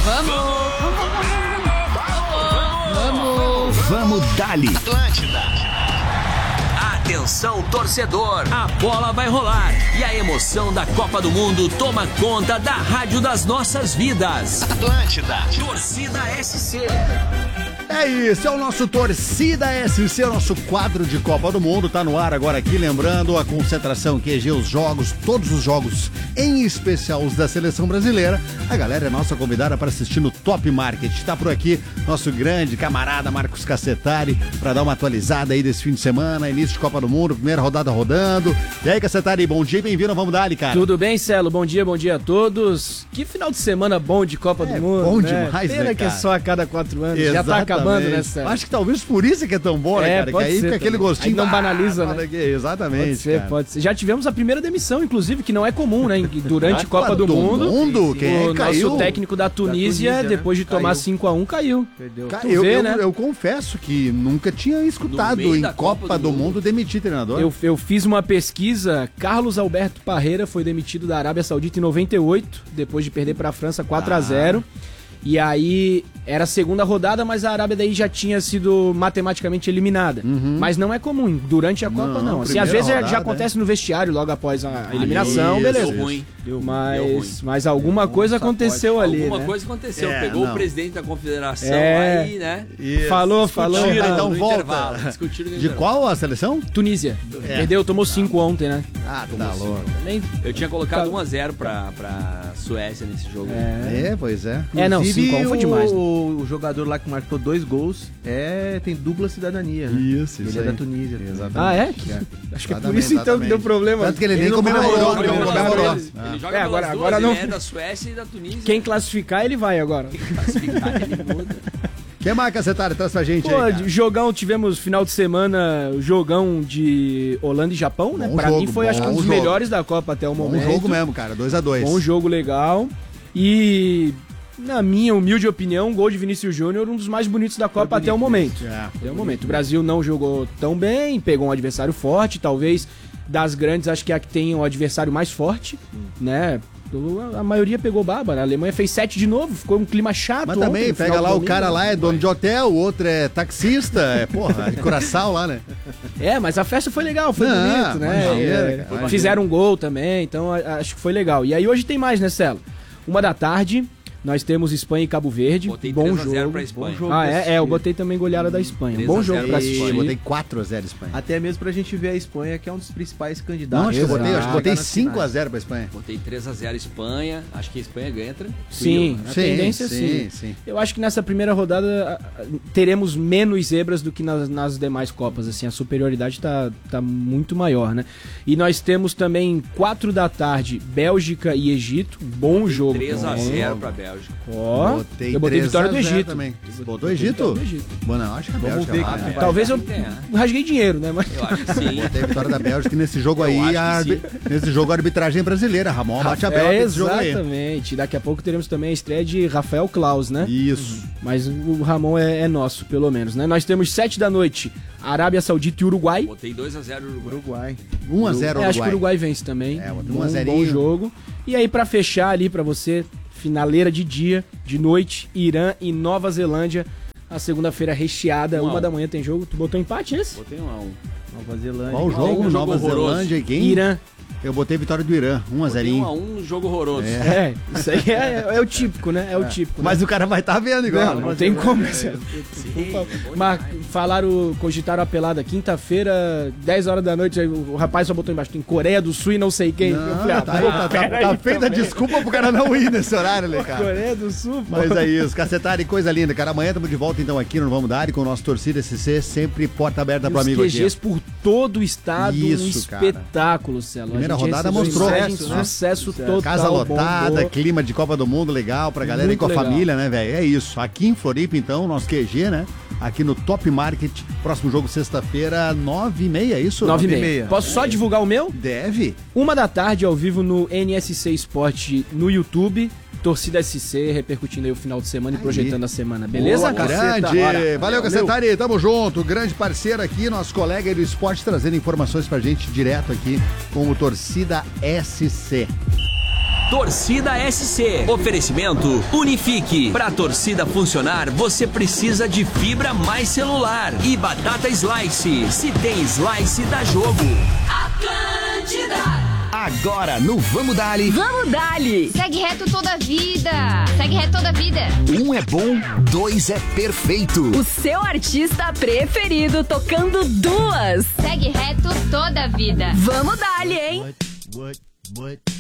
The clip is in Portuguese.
Vamos dali. Atlântida. Atenção, torcedor, a bola vai rolar e a emoção da Copa do Mundo toma conta da rádio das nossas vidas. Atlântida. Torcida SC. É isso, é o nosso Torcida SC, o nosso quadro de Copa do Mundo, tá no ar agora aqui, lembrando a concentração QG, os jogos, todos os jogos, em especial os da Seleção Brasileira. A galera é nossa convidada para assistir no Top Market. Tá por aqui nosso grande camarada Marcos Cacetari, para dar uma atualizada aí desse fim de semana, início de Copa do Mundo, primeira rodada rodando. E aí, Cacetari, bom dia, bem-vindo, vamos dar ali, cara. Tudo bem, Celo? Bom dia a todos. Que final de semana bom de Copa do Mundo, bom né? demais, Pena né, que é cara? só a cada 4 anos, Exatamente. já tá acabando, né, Celo? Acho que talvez por isso que é tão bom, né, cara? Pode que aí ser fica aquele também. gostinho. Aí não banaliza, né? Exatamente, Pode ser. Já tivemos a primeira demissão, inclusive, que não é comum, né? Durante a Copa do Mundo. Quem é o que caiu? nosso técnico da Tunísia, depois de tomar 5-1, caiu. Perdeu. Tu vê, né? Eu confesso que nunca tinha escutado em Copa do Mundo demitir treinador. Eu fiz uma pesquisa, Carlos Alberto Parreira foi demitido da Arábia Saudita em 98, depois de perder para a França 4-0. E aí, era a segunda rodada, mas a Arábia daí já tinha sido matematicamente eliminada. Mas não é comum, durante a Copa não. Assim, às vezes já acontece no vestiário, logo após a eliminação, beleza. Deu ruim. Mas alguma coisa aconteceu ali, Alguma né? coisa aconteceu. É, Pegou não. o presidente da confederação É. aí, né? Falou. Então no volta. intervalo, discutiram no De intervalo. qual a seleção? Tunísia. Perdeu, tomou 5 ontem, né? Ah, tá louco. Nem... Eu tinha colocado 1-0 pra Suécia nesse jogo. Pois é. Não, Inclusive, 5-1 foi demais. Né? O jogador lá que marcou 2 gols tem dupla cidadania, né? Isso Ele é da Tunísia. Exatamente. Ah, é? Acho que é por isso então que deu problema. Tanto que ele nem não comemorou, comemorou, ele não comemorou. comemorou. Ele joga agora pelas duas, não- ele é da Suécia e da Tunísia. Quem classificar, ele vai agora. classificar, ele muda. Quem mais, Cacetari? Traz pra gente Pô, aí, cara. jogão, tivemos final de semana, jogão de Holanda e Japão, né? Bom Pra jogo, mim foi acho que um bom dos jogo. melhores da Copa até o Bom momento. jogo mesmo, cara. 2-2. Bom jogo legal. E, na minha humilde opinião, o gol de Vinícius Júnior, um dos mais bonitos da Copa até o momento. Até o momento. O Brasil não jogou tão bem, pegou um adversário forte, talvez das grandes, acho que é a que tem o adversário mais forte, né? A maioria pegou baba, né? A Alemanha fez 7 de novo, ficou um clima chato. Mas também, ontem, no pega final lá do o domingo, cara né? lá é dono de hotel, o outro é taxista, é Curaçao lá, né? Mas a festa foi legal, foi Não, bonito, né? imagina, cara, Fizeram um gol também, então acho que foi legal. E aí hoje tem mais, né, Celo? 1h, nós temos Espanha e Cabo Verde. Botei bom 3-0 jogo. pra Espanha. Bom jogo. Eu botei também goleada da Espanha. 3-0 Bom jogo pra pra assistir. Espanha. Eu botei 4-0 Espanha. Até mesmo pra gente ver a Espanha, que é um dos principais candidatos. Não, acho que eu botei, a chegar nas 5-0 pra Espanha. Botei 3-0 Espanha. Acho que a Espanha ganha tranquilo. Sim, a tendência sim. Eu acho que nessa primeira rodada teremos menos zebras do que nas demais Copas. Assim, a superioridade tá muito maior, né? E nós temos também 4h, Bélgica e Egito. Bom jogo. 3-0 pra Bélgica. Ó, eu botei vitória do 3-0 Egito. também. Botou Egito? Do Egito. Bom, não, acho que a Vamos Bélgica ver vai, quem né? vai. Talvez eu ganhar. rasguei dinheiro, né? Mas... Eu acho que sim. Botei a vitória da Bélgica e nesse jogo aí, acho que nesse jogo a arbitragem é brasileira. Ramon bate a Bélgica nesse jogo aí. Exatamente. Daqui a pouco teremos também a estreia de Rafael Claus, né? Isso. Mas o Ramon é nosso, pelo menos, né? Nós temos 7h, Arábia Saudita e Uruguai. Botei 2-0 Uruguai. 1-0 Uruguai. Acho que o Uruguai vence também. Botei Bom 1-0. jogo. E aí, pra fechar ali pra você, finaleira de dia, de noite, Irã e Nova Zelândia. A segunda-feira recheada, 1h tem jogo. Tu botou empate esse? Botei 1-1. Nova Zelândia. Qual o jogo? Um jogo Nova horroroso. Zelândia e quem? Irã. Eu botei vitória do Irã, Botei 1-0. 1-1, jogo horroroso. Isso aí é o típico, né? É o típico. Mas o cara vai estar vendo igual. Não tem como. Sim, Mas cogitaram a pelada quinta-feira, 10h da noite, aí o rapaz só botou embaixo, tem Coreia do Sul e não sei quem. Eu falei, Tá feita a desculpa pro cara não ir nesse horário, né, cara? Coreia do Sul, pô. Mas é isso, Cacetari, coisa linda, cara. Amanhã estamos de volta então aqui no Vamos Dar com o nosso Torcida SC, sempre porta aberta pro Os amigo QGs aqui. por todo o estado, Isso, um cara. espetáculo, Celo. Primeira A gente rodada recebeu mostrou. imagens, Né? sucesso total. Casa lotada, bombou. clima de Copa do Mundo legal pra galera ir Muito com a legal. família, né, velho? É isso. Aqui em Floripa, então, nosso QG, né? Aqui no Top Market. Próximo jogo, sexta-feira, 9h30, é isso? 9h30. Posso só divulgar o meu? Deve. 1h ao vivo no NSC Sport no YouTube. Torcida SC repercutindo aí o final de semana e projetando a semana, beleza? Boa, grande! Bora. Valeu, Cacetari, tamo junto. Grande parceiro aqui, nosso colega aí do esporte, trazendo informações pra gente direto aqui com o Torcida SC. Torcida SC. Oferecimento Unifique. Pra torcida funcionar, você precisa de fibra mais celular. E batata Slice. Se tem Slice, dá jogo. Atlântida. Agora no Vamos Dali. Vamos Dali. Segue reto toda a vida. Segue reto toda a vida. 1 é bom, 2 é perfeito. O seu artista preferido tocando 2. Segue reto toda a vida. Vamos Dali, hein? What?